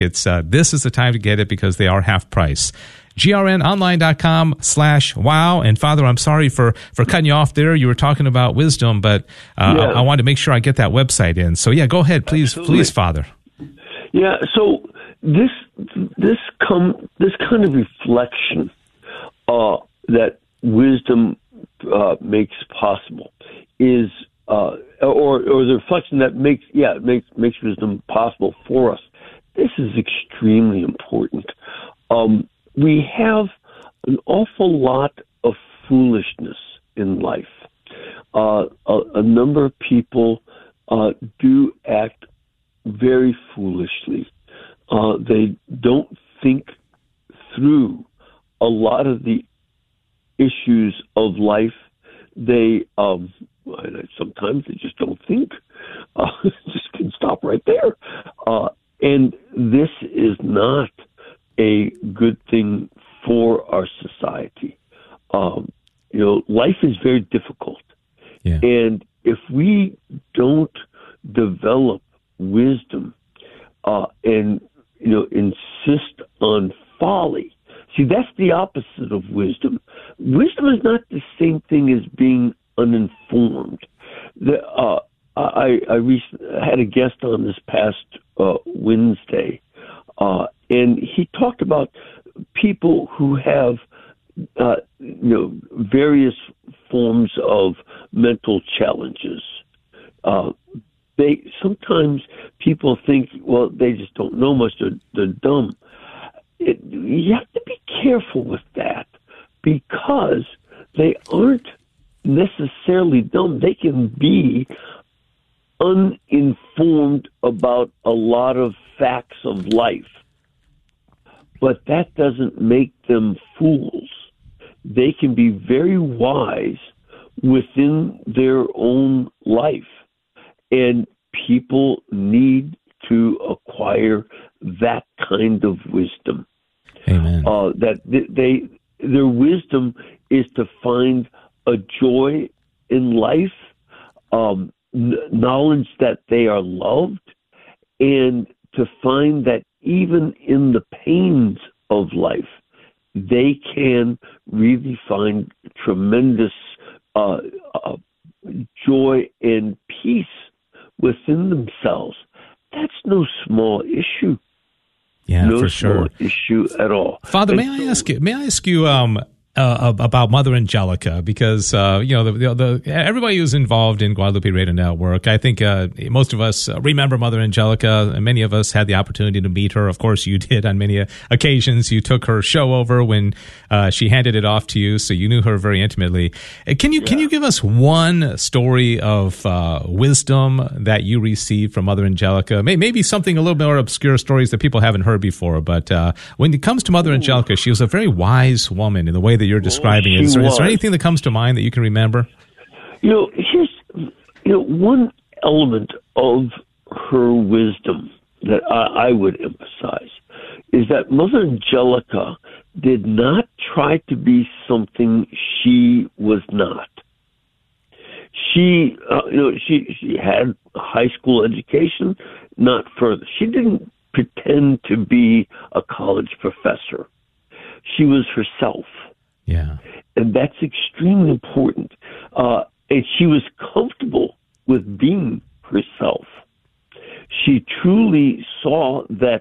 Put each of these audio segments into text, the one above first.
It's this is the time to get it because they are half price. grnonline.com/wow. And Father, I'm sorry for cutting you off there. You were talking about wisdom, but I wanted to make sure I get that website in. So yeah, go ahead, please, please, Father. Yeah. So this kind of reflection that wisdom makes possible is or the reflection that makes wisdom possible for us. This is extremely important. We have an awful lot of foolishness in life. A number of people do act very foolishly. They don't think through a lot of the issues of life. They sometimes they just don't think. Just can stop right there. And this is not a good thing for our society. Life is very difficult. Yeah. And if we don't develop wisdom and insist on folly, see, that's the opposite of wisdom. Wisdom is not the same thing as being uninformed. I had a guest on this past Wednesday, and he talked about people who have, various forms of mental challenges. Sometimes people think, well, they just don't know much. They're dumb. You have to be careful with that because they aren't necessarily dumb. They can be uninformed about a lot of facts of life, but that doesn't make them fools. They can be very wise within their own life, and people need to acquire that kind of wisdom. Amen. That their wisdom is to find a joy in life, knowledge that they are loved, and to find that even in the pains of life, they can really find tremendous joy and peace within themselves. That's no small issue. Yeah, no for sure. Issue at all. Father, may I ask you about Mother Angelica, because everybody who's involved in Guadalupe Radio Network, I think most of us remember Mother Angelica, and many of us had the opportunity to meet her. Of course, you did on many occasions. You took her show over when she handed it off to you, so you knew her very intimately. Can you give us one story of wisdom that you received from Mother Angelica? Maybe something a little bit more obscure, stories that people haven't heard before. But when it comes to Mother Angelica, she was a very wise woman in the way that you're describing it. Is there anything that comes to mind that you can remember? Here's one element of her wisdom that I would emphasize is that Mother Angelica did not try to be something she was not. She had a high school education, not further. She didn't pretend to be a college professor. She was herself. Yeah. And that's extremely important. And she was comfortable with being herself. She truly saw that,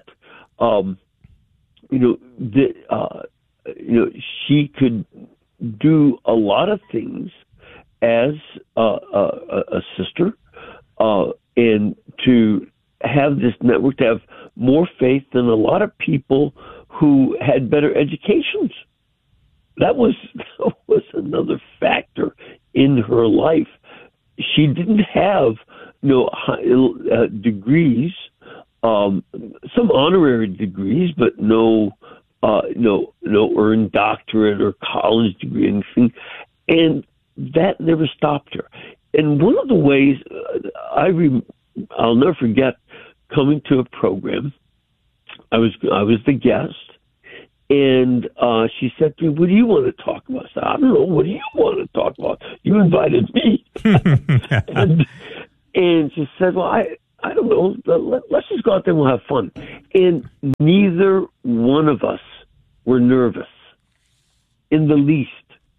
she could do a lot of things as a sister, and to have this network, to have more faith than a lot of people who had better educations. That was another factor in her life. She didn't have degrees, some honorary degrees, but no earned doctorate or college degree, anything, and that never stopped her. And one of the ways I'll never forget coming to a program. I was the guest. And she said to me, "What do you want to talk about?" I said, "I don't know. What do you want to talk about? You invited me." and she said, "Well, I don't know, let's just go out there and we'll have fun. And neither one of us were nervous in the least.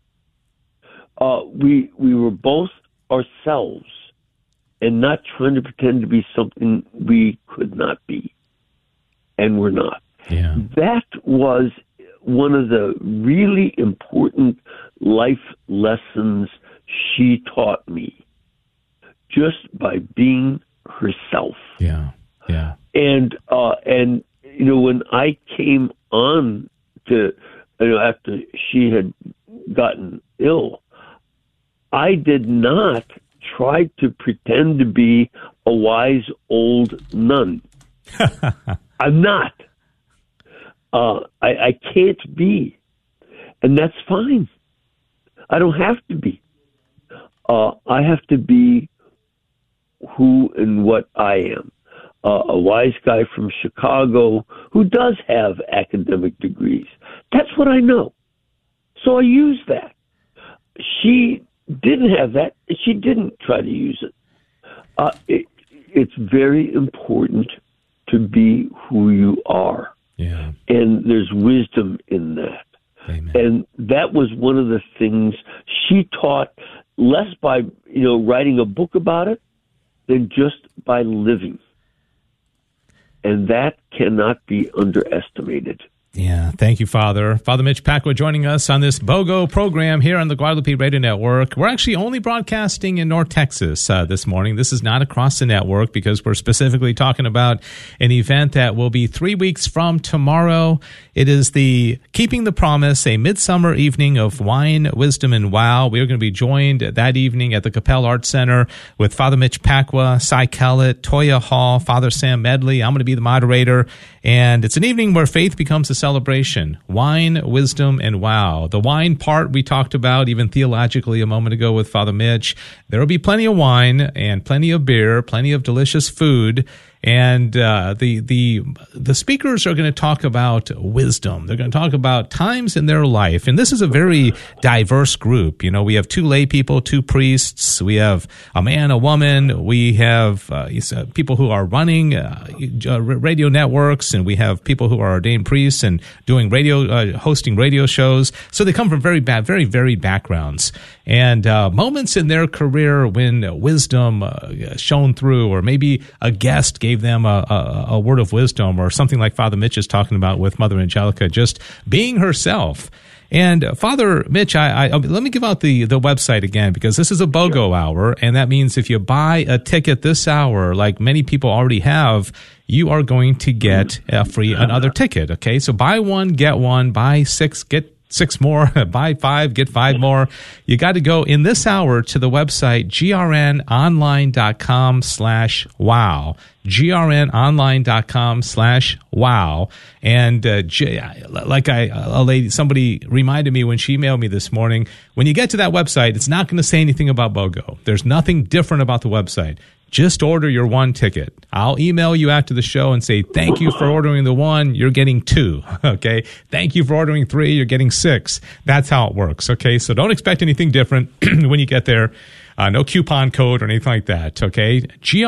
We were both ourselves and not trying to pretend to be something we could not be, and we're not. Yeah. That was one of the really important life lessons she taught me, just by being herself. Yeah. Yeah. And when I came on to, after she had gotten ill, I did not try to pretend to be a wise old nun. I'm not. I can't be. And that's fine. I don't have to be. I have to be who and what I am. A wise guy from Chicago who does have academic degrees. That's what I know. So I use that. She didn't have that. She didn't try to use it. It's very important to be who you are. Yeah. And there's wisdom in that. Amen. And that was one of the things she taught, less by, writing a book about it than just by living. And that cannot be underestimated. Yeah, thank you, Father. Father Mitch Pacwa joining us on this BOGO program here on the Guadalupe Radio Network. We're actually only broadcasting in North Texas this morning. This is not across the network because we're specifically talking about an event that will be 3 weeks from tomorrow. It is the Keeping the Promise, a midsummer evening of wine, wisdom, and wow. We are going to be joined that evening at the Capel Arts Center with Father Mitch Pacwa, Cy Kellett, Toya Hall, Father Sam Medley. I'm going to be the moderator. And it's an evening where faith becomes a celebration. Wine, wisdom, and wow. The wine part we talked about even theologically a moment ago with Father Mitch. There will be plenty of wine and plenty of beer, plenty of delicious food. And the speakers are going to talk about wisdom. They're going to talk about times in their life. And this is a very diverse group. We have 2 lay people, 2 priests. We have a man, a woman. We have people who are running radio networks, and we have people who are ordained priests and doing hosting radio shows. So they come from very varied backgrounds. And moments in their career when wisdom shone through, or maybe a guest gave them a word of wisdom, or something like Father Mitch is talking about with Mother Angelica, just being herself. And Father Mitch, let me give out the website again, because this is a BOGO hour, and that means if you buy a ticket this hour, like many people already have, you are going to get another ticket. Okay, so buy one, get one, buy 6, get 6 more, buy 5, get 5 more. You got to go in this hour to the website, grnonline.com/wow. grnonline.com/wow. And somebody reminded me when she emailed me this morning, when you get to that website, it's not going to say anything about BOGO. There's nothing different about the website. Just order your 1 ticket. I'll email you after the show and say, thank you for ordering the 1. You're getting 2. Okay. Thank you for ordering 3. You're getting 6. That's how it works. Okay. So don't expect anything different when you get there. No coupon code or anything like that. Okay.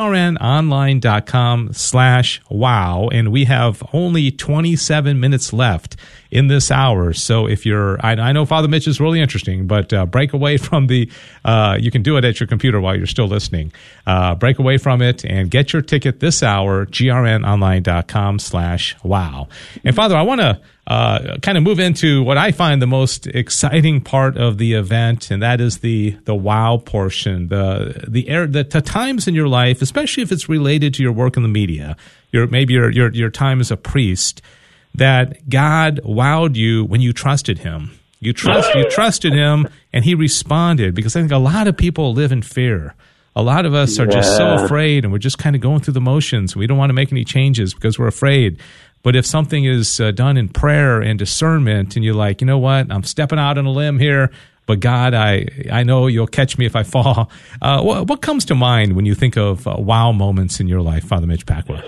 grnonline.com/wow. And we have only 27 minutes left in this hour. So if I know Father Mitch is really interesting, but break away from you can do it at your computer while you're still listening. Break away from it and get your ticket this hour, grnonline.com/wow. And Father, I want to kind of move into what I find the most exciting part of the event, and that is the wow portion, the times in your life, especially if it's related to your work in the media, your time as a priest, that God wowed you when you trusted Him. You trusted Him, and He responded, because I think a lot of people live in fear. A lot of us are just so afraid, and we're just kind of going through the motions. We don't want to make any changes because we're afraid. But if something is done in prayer and discernment, and you're like, you know what, I'm stepping out on a limb here, but God, I know you'll catch me if I fall. What comes to mind when you think of wow moments in your life, Father Mitch Pacwa?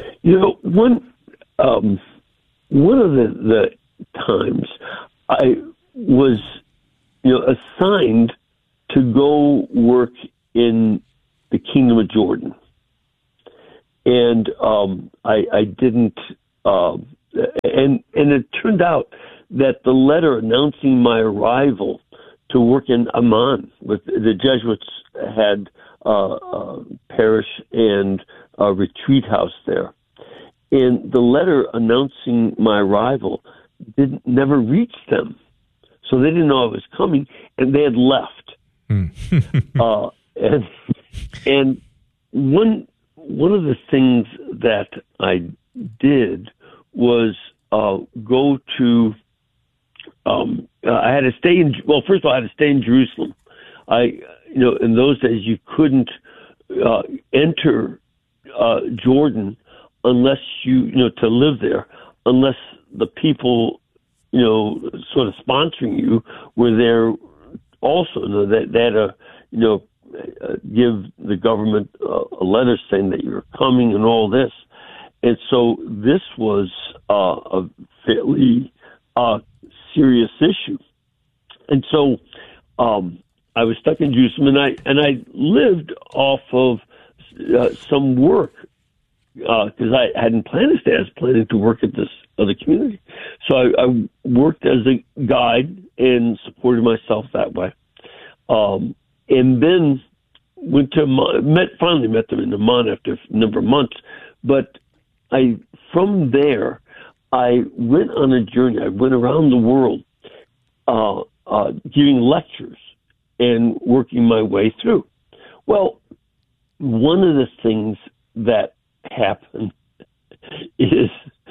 One of the times I was, assigned to go work in the Kingdom of Jordan. and I didn't. And it turned out that the letter announcing my arrival to work in Amman with the Jesuits had parish and a retreat house there, and the letter announcing my arrival never reached them, so they didn't know I was coming, and they had left. And one of the things that I did was go to. I had to stay in. Well, first of all, I had to stay in Jerusalem. In those days, you couldn't enter Jordan unless to live there, unless the people, sort of sponsoring you were there also. They had to, give the government a letter saying that you're coming and all this. And so this was a fairly serious issue. And so I was stuck in Jerusalem, and I lived off of some work because I hadn't planned to stay. I was planning to work at this other community. So I worked as a guide and supported myself that way. And then went to finally met them in Amman after a number of months. But from there, I went on a journey. I went around the world giving lectures and working my way through. Well, one of the things that happened is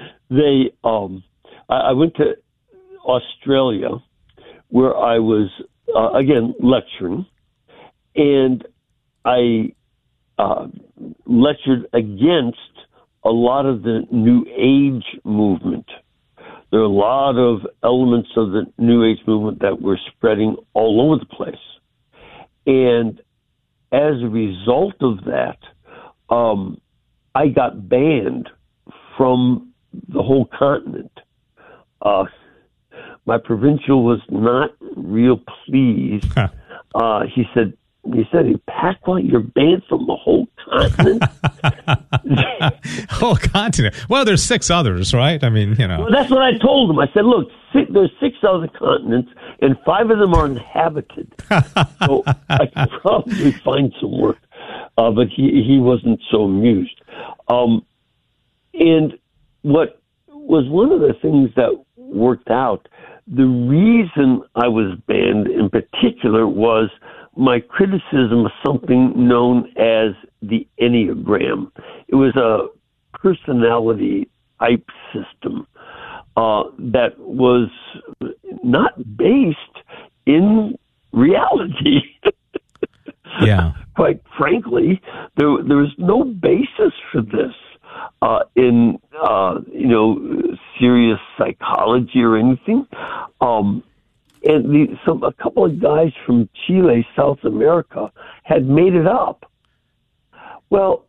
I went to Australia where I was, again, lecturing, and I lectured against a lot of the New Age movement. There are a lot of elements of the New Age movement that were spreading all over the place. And as a result of that, I got banned from the whole continent. My provincial was not real pleased. He said, Pacwa, you're banned from the whole continent? Whole continent? Well, there's 6 others, right? I mean, Well, that's what I told him. I said, look, there's 6 other continents, and 5 of them are inhabited. So I could probably find some work. But he wasn't so amused. And what was one of the things that worked out, the reason I was banned in particular was my criticism of something known as the Enneagram. It was a personality type system that was not based in reality. Yeah. Quite frankly, there was no basis for this in serious psychology or anything. And a couple of guys from Chile, South America, had made it up. Well,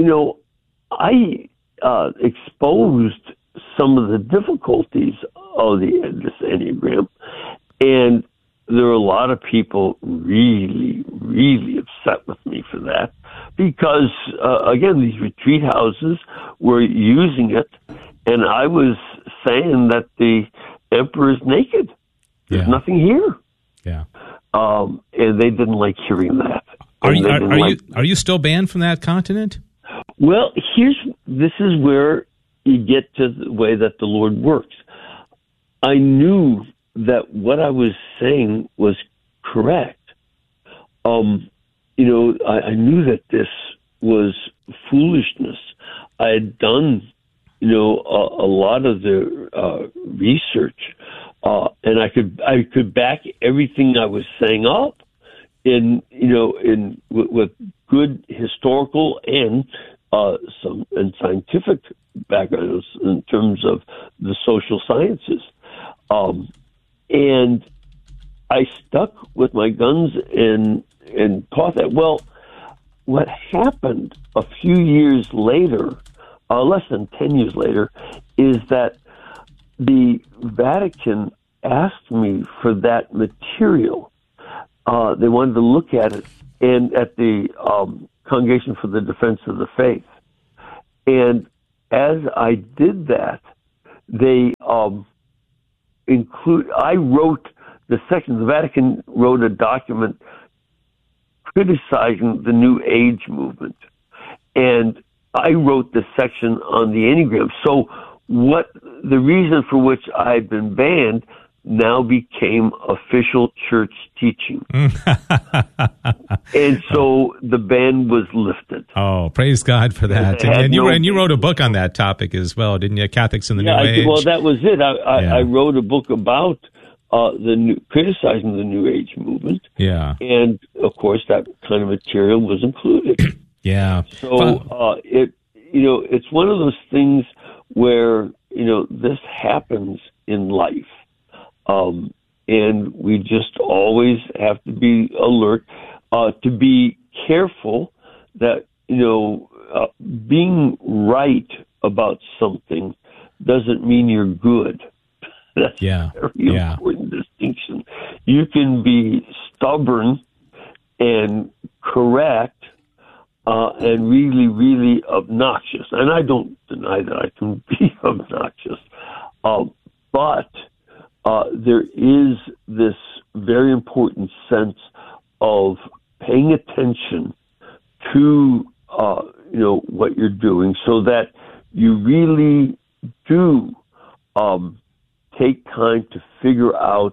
I exposed some of the difficulties of this Enneagram, and there were a lot of people really, really upset with me for that because, again, these retreat houses were using it, and I was saying that the emperor is naked. There's nothing here. Yeah. And they didn't like hearing that. Are you still banned from that continent? Well, this is where you get to the way that the Lord works. I knew that what I was saying was correct. I knew that this was foolishness. I had done, a lot of the research. And I could back everything I was saying up with good historical and scientific backgrounds in terms of the social sciences. And I stuck with my guns and taught that. Well, what happened a few years later, less than 10 years later, is that the Vatican asked me for that material. They wanted to look at it and at the Congregation for the Defense of the Faith. And as I did that, they I wrote the section. The Vatican wrote a document criticizing the New Age movement, and I wrote the section on the Enneagram. So the reason for which I've been banned now became official church teaching. And so the ban was lifted. Oh, praise God for that. And you wrote a book on that topic as well, didn't you? Catholics in the New Age. Well, that was it. I wrote a book about criticizing the New Age movement. Yeah. And, of course, that kind of material was included. Yeah. So it's one of those things where, this happens in life. And we just always have to be alert, to be careful that, being right about something doesn't mean you're good. That's a very important distinction. You can be stubborn and correct and really, really obnoxious. And I don't deny that I can be obnoxious. But there is this very important sense of paying attention to, what you're doing so that you really do take time to figure out,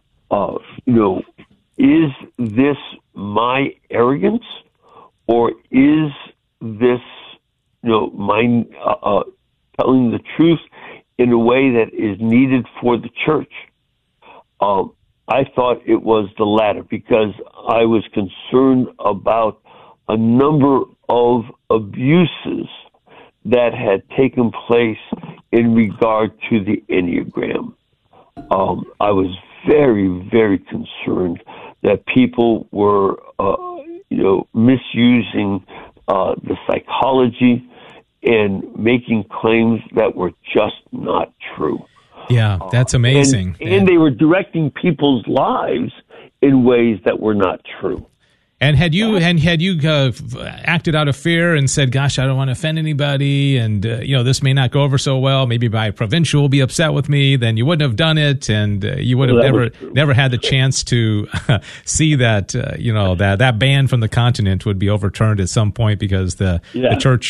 is this my arrogance or is this, my telling the truth in a way that is needed for the church? I thought it was the latter because I was concerned about a number of abuses that had taken place in regard to the Enneagram. I was very, very concerned that people were, misusing the psychology and making claims that were just not true. Yeah, that's amazing. And they were directing people's lives in ways that were not true. And had you acted out of fear and said, "Gosh, I don't want to offend anybody, and this may not go over so well. Maybe my provincial will be upset with me," then you wouldn't have done it, and you would have never had the chance to see that that ban from the continent would be overturned at some point because the church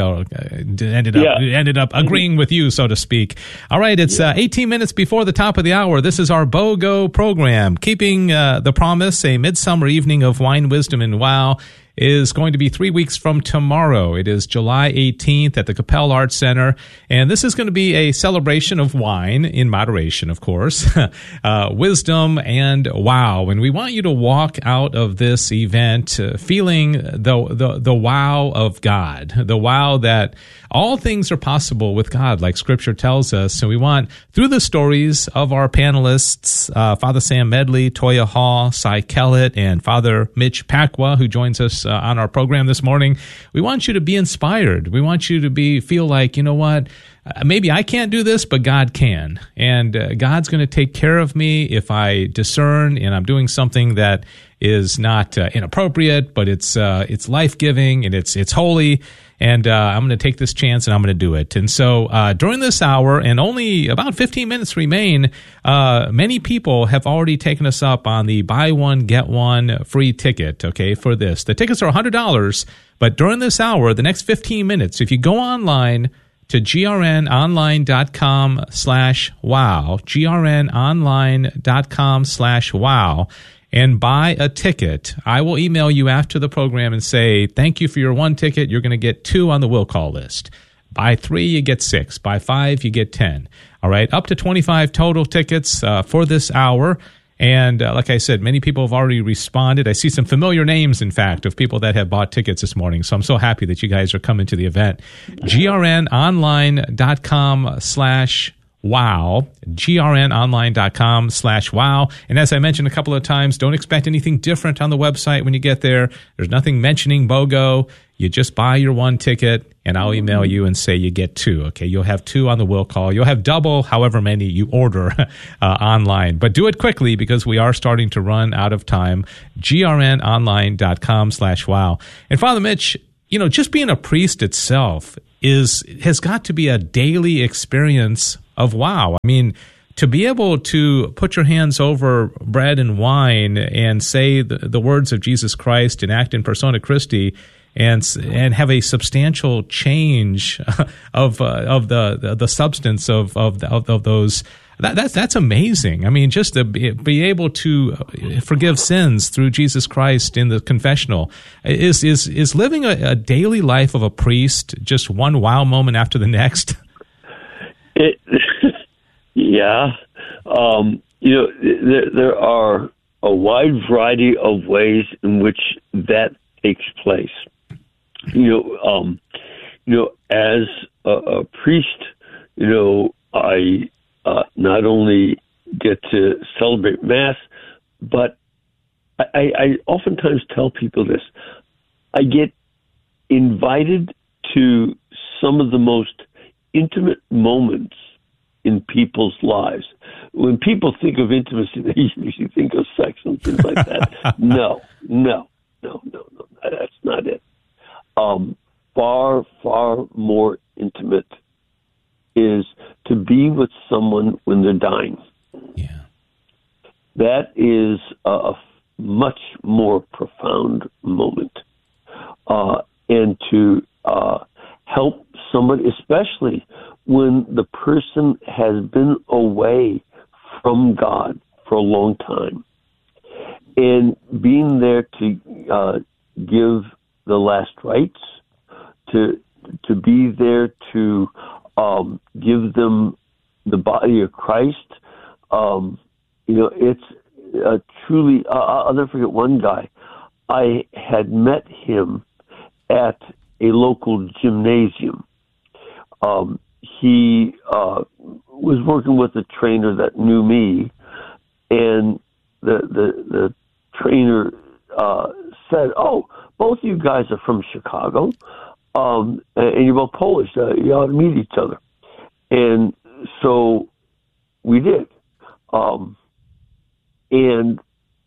ended up agreeing with you, so to speak. All right, it's 18 minutes before the top of the hour. This is our BOGO program, keeping the promise. A midsummer evening of wine, wisdom, and wow is going to be 3 weeks from tomorrow. It is July 18th at the Capel Arts Center, and this is going to be a celebration of wine, in moderation, of course, wisdom, and wow. And we want you to walk out of this event feeling the wow of God, the wow that all things are possible with God, like Scripture tells us. So we want, through the stories of our panelists, Father Sam Medley, Toya Hall, Cy Kellett, and Father Mitch Pacwa, who joins us on our program this morning, we want you to be inspired. We want you to feel like, maybe I can't do this, but God can. And God's going to take care of me if I discern and I'm doing something that is not inappropriate, but it's life-giving and it's holy. And I'm going to take this chance and I'm going to do it. And so during this hour, and only about 15 minutes remain, many people have already taken us up on the buy one, get one free ticket, for this. The tickets are $100, but during this hour, the next 15 minutes, if you go online to grnonline.com/wow, grnonline.com/wow, and buy a ticket, I will email you after the program and say, thank you for your one ticket. You're going to get 2 on the will call list. Buy 3, you get 6. Buy 5, you get 10. All right, up to 25 total tickets for this hour. And like I said, many people have already responded. I see some familiar names, in fact, of people that have bought tickets this morning. So I'm so happy that you guys are coming to the event. grnonline.com/wow, grnonline.com/wow. And as I mentioned a couple of times, don't expect anything different on the website when you get there. There's nothing mentioning BOGO. You just buy your one ticket, and I'll email you and say you get 2, You'll have 2 on the will call. You'll have double however many you order online. But do it quickly because we are starting to run out of time. grnonline.com/wow. And Father Mitch, just being a priest itself has got to be a daily experience of wow. I mean, to be able to put your hands over bread and wine and say the words of Jesus Christ and act in persona Christi and have a substantial change of the substance of those. That's amazing. I mean, just to be able to forgive sins through Jesus Christ in the confessional is living a daily life of a priest just one wow moment after the next. Yeah. There are a wide variety of ways in which that takes place. As a priest, I not only get to celebrate Mass, but I oftentimes tell people this. I get invited to some of the most intimate moments in people's lives. When people think of intimacy, they usually think of sex and things like that. No, that's not it. Far, far more intimate is to be with someone when they're dying. Yeah. That is a much more profound moment. And to help somebody, especially when the person has been away from God for a long time, and being there to give the last rites, to be there to give them the body of Christ. It's truly. I'll never forget one guy. I had met him at a local gymnasium. He was working with a trainer that knew me, and the trainer said, "Oh, both of you guys are from Chicago, and you're both Polish. You ought to meet each other." And so we did. And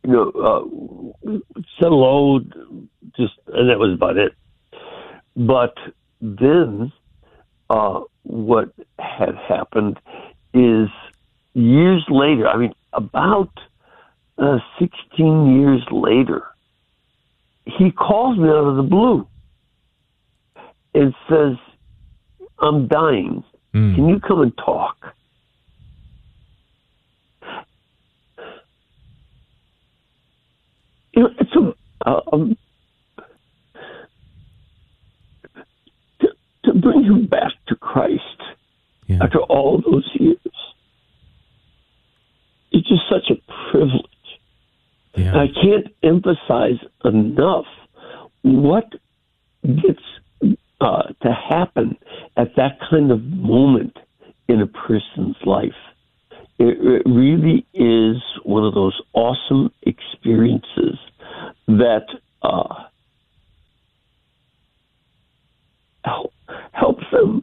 said hello, and that was about it. But then what had happened is years later, about 16 years later, he calls me out of the blue and says, "I'm dying. Can you come and talk?" It's to bring him back to Christ after all those years. It's just such a privilege. Yeah. And I can't emphasize enough what gets to happen at that kind of moment in a person's life. It really is one of those awesome experiences that helps them.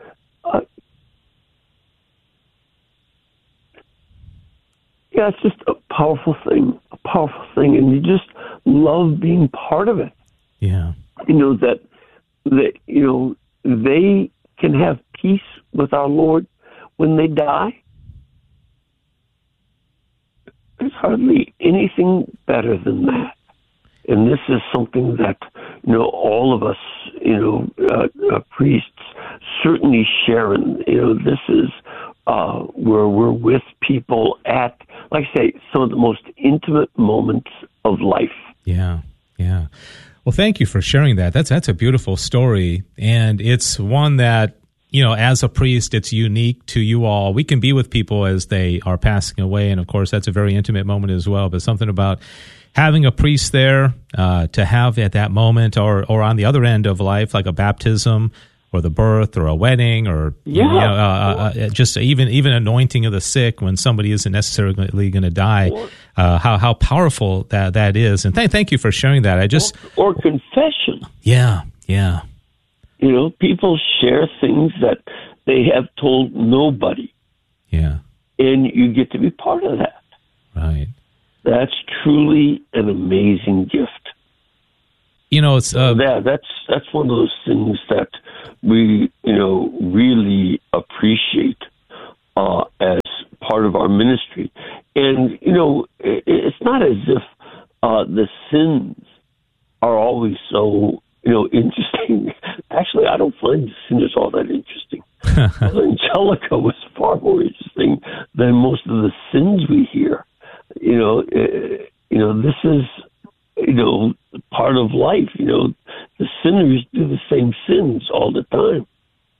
It's just a powerful thing, and you just love being part of it. Yeah. That they can have peace with our Lord when they die. There's hardly anything better than that. And this is something that, all of us, priests certainly share in. This is where we're with people at, like I say, some of the most intimate moments of life. Yeah, yeah. Well, thank you for sharing that. That's a beautiful story. And it's one that, as a priest, it's unique to you all. We can be with people as they are passing away. And of course, that's a very intimate moment as well. But something about having a priest there to have at that moment or on the other end of life, like a baptism or the birth or a wedding or just even anointing of the sick when somebody isn't necessarily going to die, how powerful that is. And thank you for sharing that. Or confession. Yeah. People share things that they have told nobody. Yeah. And you get to be part of that. Right. That's truly an amazing gift. It's that's one of those things that we really appreciate as part of our ministry. And it's not as if the sins are always so interesting. Actually, I don't find the sinners all that interesting. Angelica was far more interesting than most of the sins we hear. This is part of life. The sinners do the same sins all the time.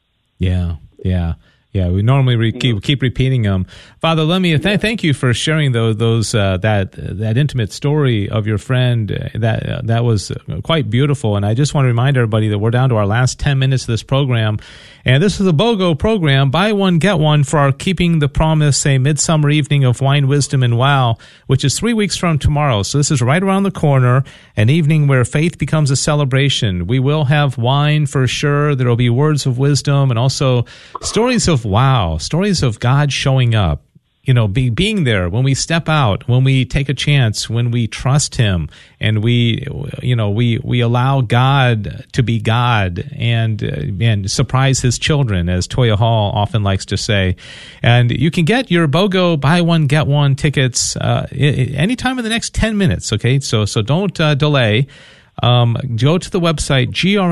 Yeah, we normally keep repeating them. Father, let me thank you for sharing that intimate story of your friend. That was quite beautiful, and I just want to remind everybody that we're down to our last 10 minutes of this program, and this is a BOGO program, buy one, get one, for our Keeping the Promise, a midsummer evening of wine, wisdom, and wow, which is 3 weeks from tomorrow. So this is right around the corner, an evening where faith becomes a celebration. We will have wine for sure. There will be words of wisdom and also stories of wow, stories of God showing up, being there when we step out, when we take a chance, when we trust Him, and we allow God to be God and surprise His children, as Toya Hall often likes to say. And you can get your BOGO buy one get one tickets anytime in the next 10 minutes. Okay, so don't delay. Go to the website,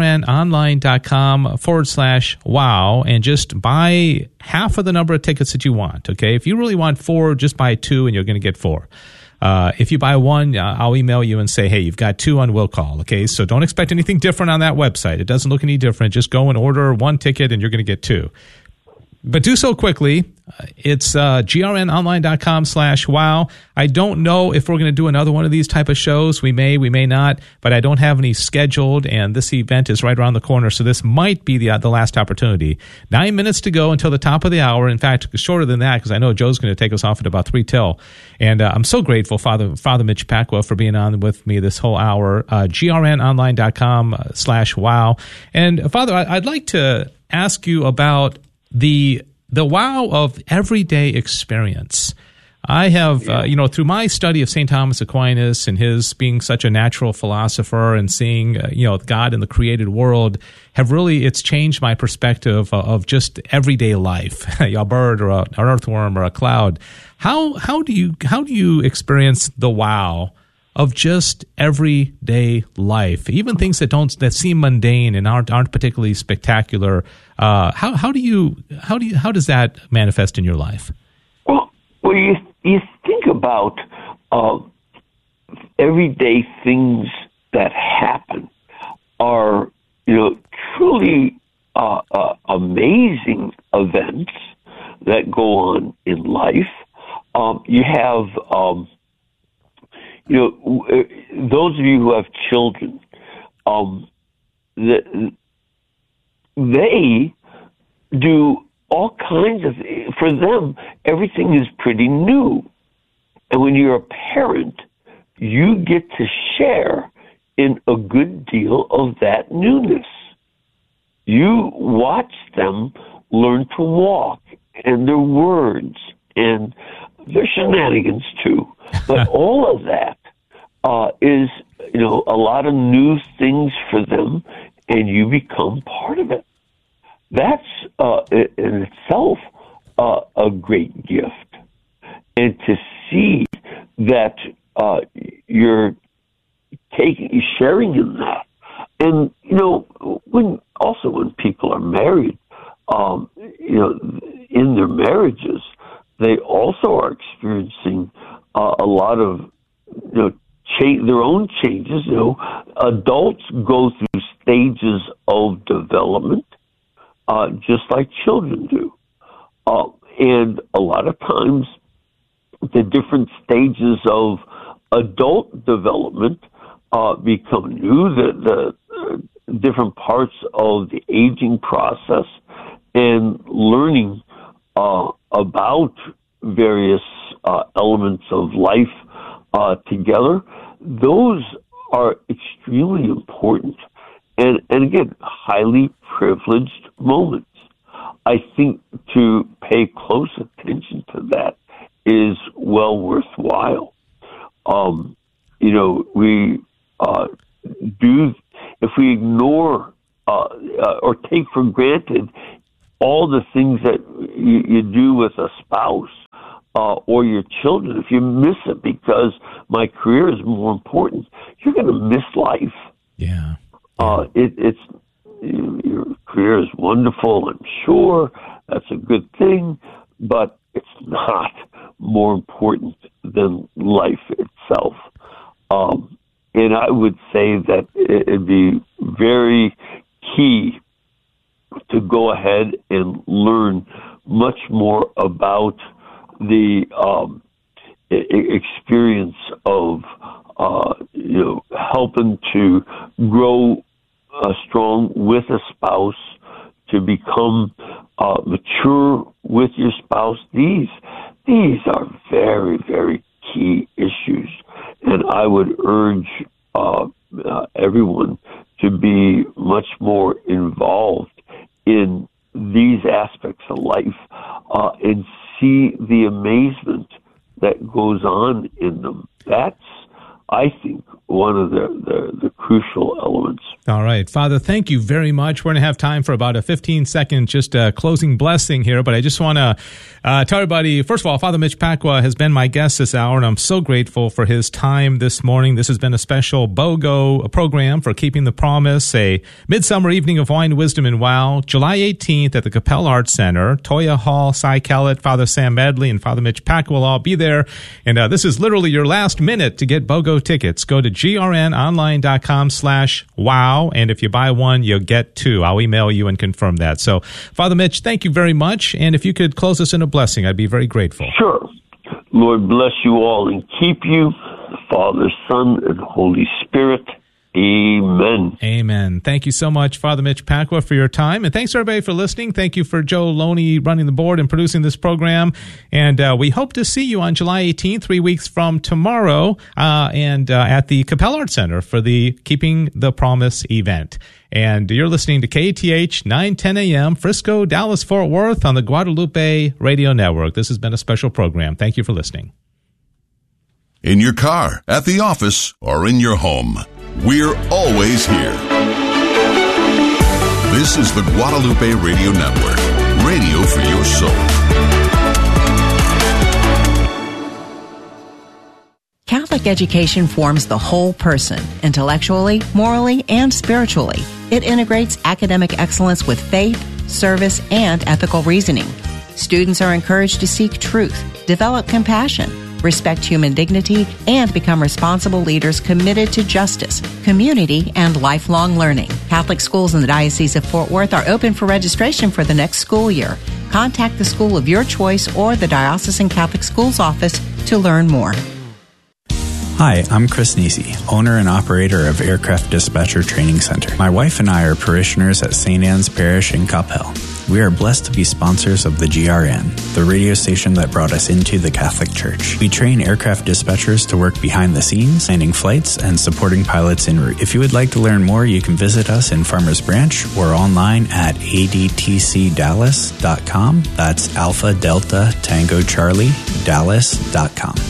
grnonline.com/wow, and just buy half of the number of tickets that you want, okay? If you really want 4, just buy 2 and you're going to get 4. If you buy 1, I'll email you and say, hey, you've got 2 on will call, okay? So don't expect anything different on that website. It doesn't look any different. Just go and order 1 ticket and you're going to get 2. But do so quickly. It's grnonline.com/wow. I don't know if we're going to do another one of these type of shows. We may not, but I don't have any scheduled, and this event is right around the corner, so this might be the last opportunity. 9 minutes to go until the top of the hour. In fact, shorter than that, because I know Joe's going to take us off at about 3 till. And I'm so grateful, Father Mitch Pacwa, for being on with me this whole hour. grnonline.com/wow. And Father, I'd like to ask you about the wow of everyday experience. I have, through my study of St. Thomas Aquinas and his being such a natural philosopher and seeing, God in the created world, it's changed my perspective of just everyday life, a bird or an earthworm or a cloud. How do you experience the wow of just everyday life, even things that seem mundane and aren't particularly spectacular? How does that manifest in your life? Well, you think about everyday things that happen are truly amazing events that go on in life. You have those of you who have children, they do all kinds of, for them, everything is pretty new. And when you're a parent, you get to share in a good deal of that newness. You watch them learn to walk and their words and their shenanigans too. But all of that is, a lot of new things for them, and you become part of it. That's in itself a great gift. And to see that you're sharing in that. And, when people are married, in their marriages, they also are experiencing a lot of, their own changes. Adults go through stages of development, just like children do. And a lot of times, the different stages of adult development become new. The different parts of the aging process and learning about various elements of life together, those are extremely important and again, highly privileged moments. I think to pay close attention to that is well worthwhile. We do we ignore or take for granted all the things that you do with a spouse or your children, if you miss it because my career is more important, you're going to miss life. Yeah. It's your career is wonderful, I'm sure. That's a good thing, but it's not more important than life itself. And I would say that it'd be very key to go ahead and learn much more about the experience of helping to grow strong with a spouse, to become mature with your spouse. These are very, very key issues, and I would urge everyone to be much more involved in these aspects of life and see the amazement that goes on in them. That's, I think, one of the crucial elements. All right. Father, thank you very much. We're going to have time for about a 15-second just closing blessing here, but I just want to tell everybody, first of all, Father Mitch Pacwa has been my guest this hour, and I'm so grateful for his time this morning. This has been a special BOGO program for Keeping the Promise, a Midsummer Evening of Wine, Wisdom, and Wow, July 18th at the Capel Arts Center. Toya Hall, Cy Kellett, Father Sam Medley, and Father Mitch Pacwa will all be there, and this is literally your last minute to get BOGO tickets. Go to grnonline.com/wow. And if you buy one, you'll get two. I'll email you and confirm that. So, Father Mitch, thank you very much. And if you could close us in a blessing, I'd be very grateful. Sure. Lord bless you all and keep you, the Father, Son, and Holy Spirit. Amen. Amen. Thank you so much, Father Mitch Pacwa, for your time. And thanks, everybody, for listening. Thank you for Joe Loney running the board and producing this program. And we hope to see you on July 18th, 3 weeks from tomorrow, and at the Capel Arts Center for the Keeping the Promise event. And you're listening to KATH 910 AM, Frisco, Dallas, Fort Worth on the Guadalupe Radio Network. This has been a special program. Thank you for listening. In your car, at the office, or in your home, we're always here. This is the Guadalupe Radio Network, radio for your soul. Catholic education forms the whole person, intellectually, morally, and spiritually. It integrates academic excellence with faith, service, and ethical reasoning. Students are encouraged to seek truth, develop compassion, respect human dignity, and become responsible leaders committed to justice, community, and lifelong learning. Catholic schools in the Diocese of Fort Worth are open for registration for the next school year. Contact the school of your choice or the Diocesan Catholic Schools Office to learn more. Hi, I'm Chris Nisi, owner and operator of Aircraft Dispatcher Training Center. My wife and I are parishioners at St. Anne's Parish in Capel. We are blessed to be sponsors of the GRN, the radio station that brought us into the Catholic Church. We train aircraft dispatchers to work behind the scenes, planning flights, and supporting pilots en route. If you would like to learn more, you can visit us in Farmers Branch or online at adtcdallas.com. That's Alpha Delta Tango Charlie Dallas.com.